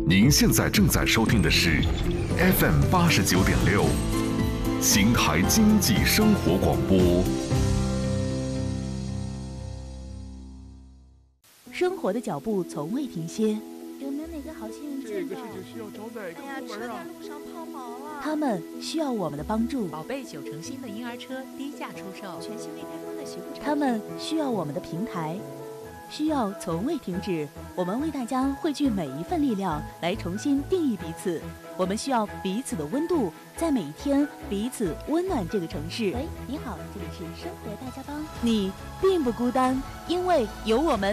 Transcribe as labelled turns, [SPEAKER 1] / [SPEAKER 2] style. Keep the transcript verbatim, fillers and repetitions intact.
[SPEAKER 1] 您现在正在收听的是 F M 八十九点六，邢台经济生活广播。
[SPEAKER 2] 生活的脚步从未停歇，
[SPEAKER 3] 有没有哪个好心人见到？
[SPEAKER 4] 这个事情需要找哪个部门啊？
[SPEAKER 3] 哎呀，车在路上抛锚了。
[SPEAKER 2] 他们需要我们的帮助。
[SPEAKER 5] 宝贝九成新的婴儿车低价出售，
[SPEAKER 3] 全新未开封的洗护产品。
[SPEAKER 2] 他们需要我们的平台，需要从未停止。我们为大家汇聚每一份力量，来重新定义彼此。我们需要彼此的温度，在每一天彼此温暖这个城市。
[SPEAKER 3] 喂，你好，这里是生活大家帮。
[SPEAKER 2] 你并不孤单，因为有我们。